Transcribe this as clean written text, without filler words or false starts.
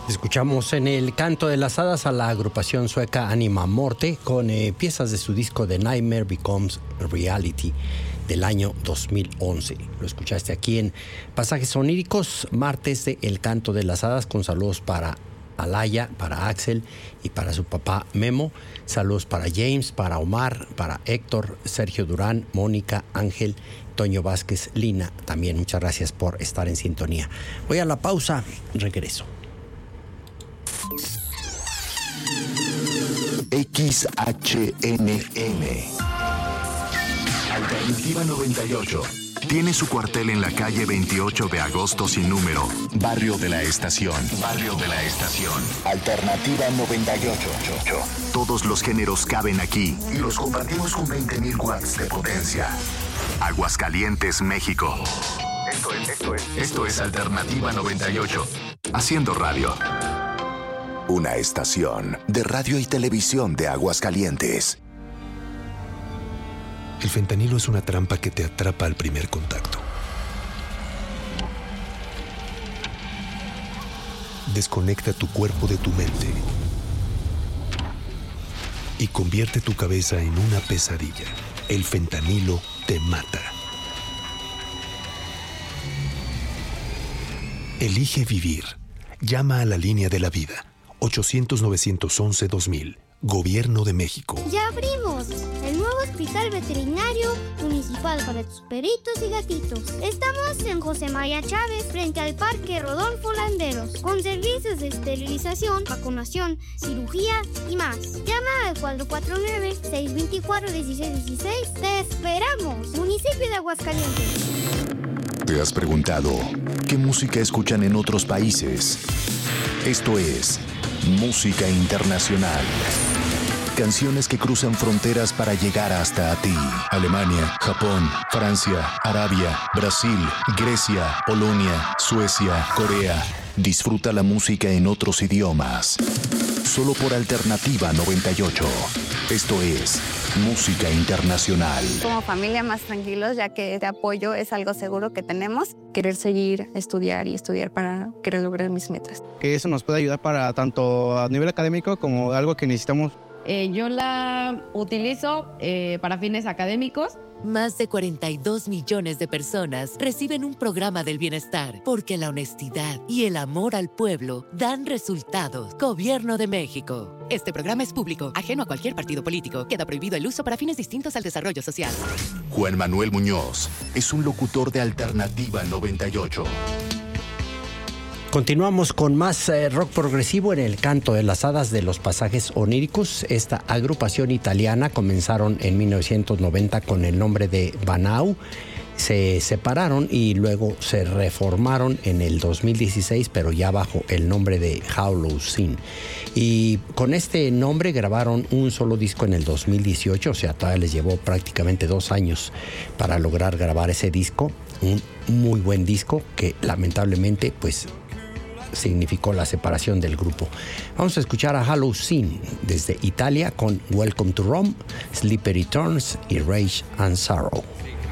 Escuchamos en el canto de las hadas a la agrupación sueca Anima Morte con piezas de su disco The Nightmare Becomes Reality del año 2011. Lo escuchaste aquí en Pasajes Oníricos, martes de El Canto de las Hadas, con saludos para Alaya, para Axel y para su papá Memo. Saludos para James, para Omar, para Héctor, Sergio Durán, Mónica, Ángel, Toño Vázquez, Lina. También muchas gracias por estar en sintonía. Voy a la pausa, regreso. XHNN Alternativa 98 tiene su cuartel en la calle 28 de agosto sin número, Barrio de la Estación. Barrio de la Estación. Alternativa 98. Todos los géneros caben aquí y los compartimos con 20.000 watts de potencia. Aguascalientes, México. Esto es Alternativa 98. Haciendo radio. Una estación de radio y televisión de Aguascalientes. El fentanilo es una trampa que te atrapa al primer contacto. Desconecta tu cuerpo de tu mente y convierte tu cabeza en una pesadilla. El fentanilo te mata. Elige vivir. Llama a la línea de la vida. 800-911-2000. Gobierno de México. ¡Ya abrimos! El nuevo Hospital Veterinario Municipal para tus perritos y gatitos. Estamos en José María Chávez, frente al Parque Rodolfo Landeros, con servicios de esterilización, vacunación, cirugía y más. Llama al 449-624-1616. ¡Te esperamos! Municipio de Aguascalientes. ¿Te has preguntado qué música escuchan en otros países? Esto es Música Internacional. Canciones que cruzan fronteras para llegar hasta ti. Alemania, Japón, Francia, Arabia, Brasil, Grecia, Polonia, Suecia, Corea. Disfruta la música en otros idiomas. Solo por Alternativa 98. Esto es Música Internacional. Como familia más tranquilos, ya que este apoyo es algo seguro que tenemos. Querer seguir, estudiar para querer lograr mis metas. Que eso nos puede ayudar para tanto a nivel académico como algo que necesitamos. Yo la utilizo para fines académicos. Más de 42 millones de personas reciben un programa del bienestar porque la honestidad y el amor al pueblo dan resultados. Gobierno de México. Este programa es público, ajeno a cualquier partido político. Queda prohibido el uso para fines distintos al desarrollo social. Juan Manuel Muñoz es un locutor de Alternativa 98. Continuamos con más rock progresivo en el canto de las hadas de los pasajes oníricos. Esta agrupación italiana comenzaron en 1990 con el nombre de Banau. Se separaron y luego se reformaron en el 2016, pero ya bajo el nombre de Hollow Sin. Y con este nombre grabaron un solo disco en el 2018, o sea, todavía les llevó prácticamente 2 años para lograr grabar ese disco. Un muy buen disco que lamentablemente pues significó la separación del grupo. Vamos a escuchar a Hollow Sin desde Italia con Welcome to Rome, Slippery Turns y Rage and Sorrow.